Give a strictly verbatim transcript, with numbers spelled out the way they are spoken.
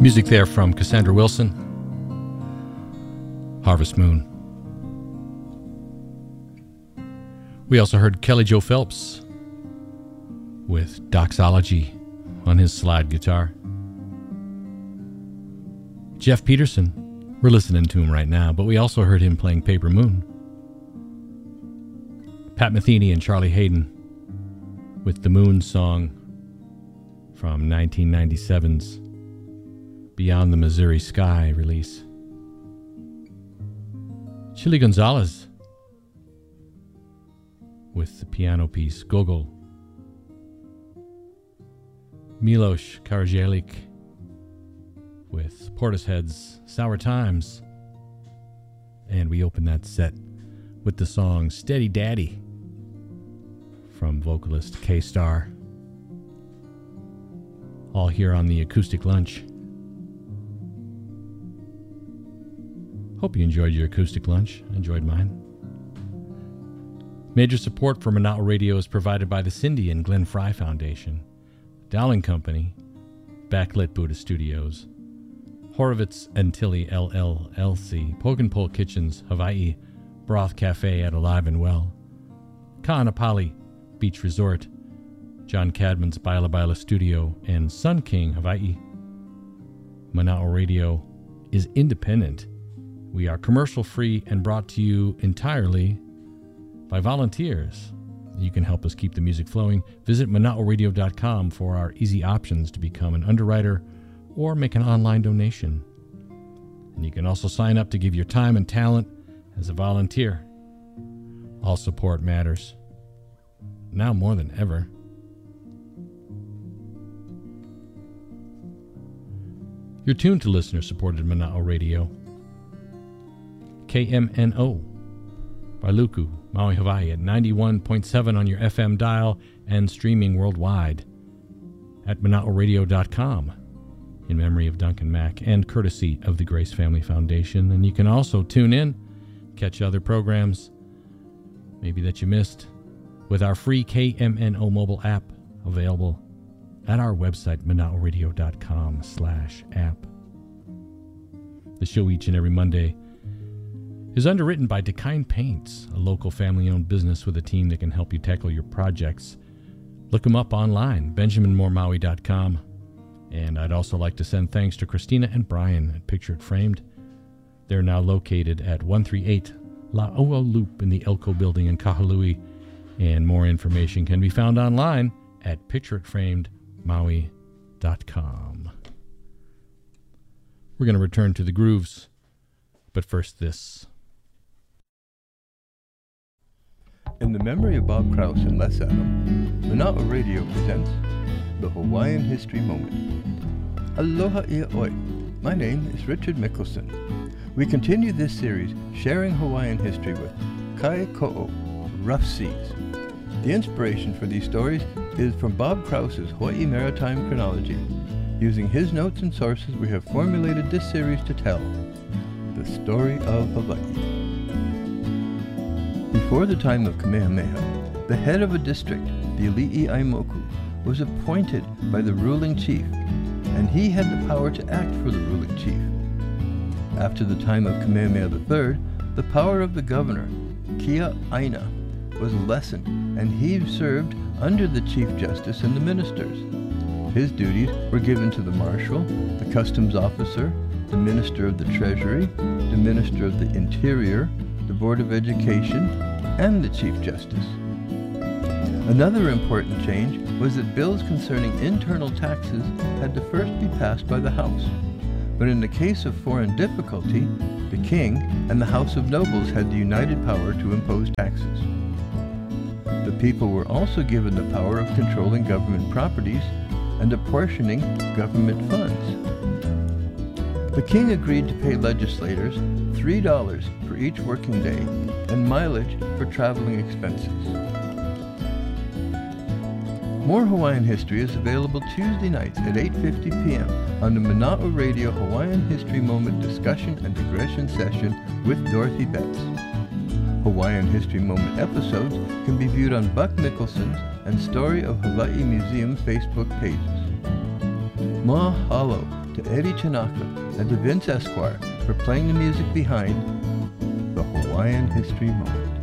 Music there from Cassandra Wilson, Harvest Moon. We also heard Kelly Joe Phelps with Doxology on his slide guitar. Jeff Peterson, we're listening to him right now, but we also heard him playing Paper Moon. Pat Metheny and Charlie Hayden with the Moon Song from nineteen ninety-seven's Beyond the Missouri Sky release. Chili Gonzalez with the piano piece Gogol. Milos Karajelik with Portishead's Sour Times. And we open that set with the song Steady Daddy from vocalist K-Star. All here on the Acoustic Lunch. Hope you enjoyed your acoustic lunch. I enjoyed mine. Major support for Monotl Radio is provided by the Cindy and Glenn Fry Foundation, Dowling Company, Backlit Buddha Studios, Horowitz and Tilly L L L C, Poke and Pole Kitchens, Hawaii, Broth Cafe at Alive and Well, Ka'anapali Beach Resort, John Cadman's Baila Baila Studio, and Sun King, Hawaii. Monotl Radio is independent. We are commercial-free and brought to you entirely by volunteers. You can help us keep the music flowing. Visit monotl radio dot com for our easy options to become an underwriter or make an online donation. And you can also sign up to give your time and talent as a volunteer. All support matters, now more than ever. You're tuned to listener-supported Monotl Radio. K M N O, Wailuku, Maui, Hawaii at ninety-one point seven on your F M dial and streaming worldwide at monotl radio dot com in memory of Duncan Mack and courtesy of the Grace Family Foundation. And you can also tune in, catch other programs maybe that you missed with our free K M N O mobile app available at our website monotl radio dot com slash app. The show each and every Monday is underwritten by DeKine Paints, a local family-owned business with a team that can help you tackle your projects. Look them up online, benjamin moore maui dot com. And I'd also like to send thanks to Christina and Brian at Picture It Framed. They're now located at one thirty-eight La'oa Loop in the Elko Building in Kahului, and more information can be found online at picture it framed maui dot com. We're going to return to the grooves, but first this. In the memory of Bob Krause and Les Adam, Monotl Radio presents the Hawaiian History Moment. Aloha ia oi. My name is Richard Mickelson. We continue this series sharing Hawaiian history with Kai Ko'o, Rough Seas. The inspiration for these stories is from Bob Krause's Hawaii Maritime Chronology. Using his notes and sources, we have formulated this series to tell the story of Hawaii. Before the time of Kamehameha, the head of a district, the Ali'i Aimoku, was appointed by the ruling chief, and he had the power to act for the ruling chief. After the time of Kamehameha the third, the power of the governor, Kia Aina, was lessened, and he served under the chief justice and the ministers. His duties were given to the marshal, the customs officer, the minister of the treasury, the minister of the interior, the Board of Education, and the Chief Justice. Another important change was that bills concerning internal taxes had to first be passed by the House. But in the case of foreign difficulty, the King and the House of Nobles had the united power to impose taxes. The people were also given the power of controlling government properties and apportioning government funds. The King agreed to pay legislators three dollars for each working day and mileage for traveling expenses. More Hawaiian history is available Tuesday nights at eight fifty p.m. on the Monotl Radio Hawaiian History Moment discussion and digression session with Dorothy Betts. Hawaiian History Moment episodes can be viewed on Buck Mickelson's and Story of Hawaii Museum Facebook pages. Mahalo to Eddie Tanaka and to Vince Esquire for playing the music behind the Hawaiian History Moment.